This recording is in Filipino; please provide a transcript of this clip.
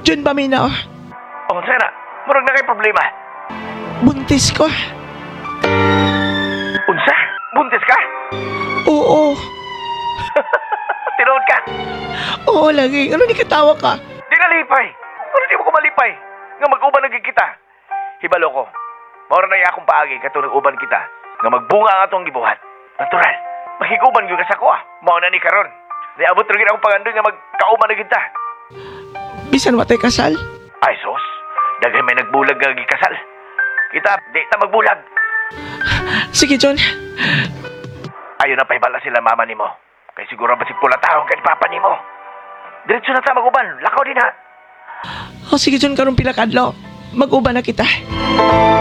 John paminaw. Oh, sana. Murag na kay problema. Buntis ko. Unsa? Buntis ka? Oo. Tinood ka? Oo lagi. Ano ni katawa ka? Di nalipay. Ano di mo ko malipay? Nga mag-uban naging kita. Hibalo ko. Maura na akong paagi katong nag-uban kita. Nga magbunga ang atong gibuhat. Natural. Makiguban gyud ka sa ko ah. Mao na ni karon. Di abot ra gyud akong pangandoy nga magkauban na kita. Bisan watay kasal? Ay sos. Dagay may nagbulag nga gikasal. Kita, di ta magbulag. Sige John. Ayaw na pahibala sila mama nimo. Kay siguro ba si pula taong kay papa nimo. Diretso na ta mag-uban. Lakaw din ha. O sige John, karong pila kadlaw. Mag-uban na kita.